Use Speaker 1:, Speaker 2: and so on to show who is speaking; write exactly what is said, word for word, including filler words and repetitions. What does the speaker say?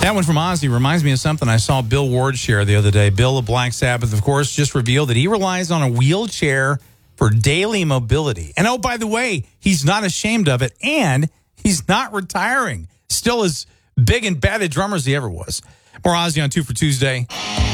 Speaker 1: That one from Ozzy reminds me of something I saw Bill Ward share the other day. Bill of Black Sabbath, of course, just revealed that he relies on a wheelchair for daily mobility. And oh, by the way, he's not ashamed of it, and he's not retiring. Still as big and bad a drummer as he ever was. More Ozzy on Two for Tuesday.